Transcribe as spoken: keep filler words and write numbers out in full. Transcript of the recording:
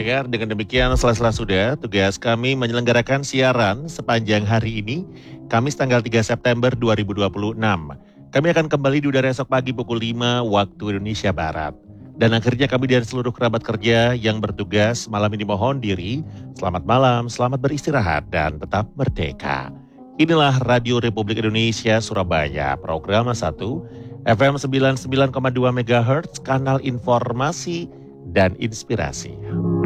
pendengar, dengan demikian selesai sudah tugas kami menyelenggarakan siaran sepanjang hari ini, Kamis tanggal tiga September dua ribu dua puluh enam. Kami akan kembali di udara esok pagi pukul lima waktu Indonesia Barat. Dan akhirnya kami dan seluruh kerabat kerja yang bertugas malam ini mohon diri, selamat malam, selamat beristirahat, dan tetap merdeka. Inilah Radio Republik Indonesia Surabaya, program satu, F M sembilan puluh sembilan koma dua megahertz, kanal informasi dan inspirasi.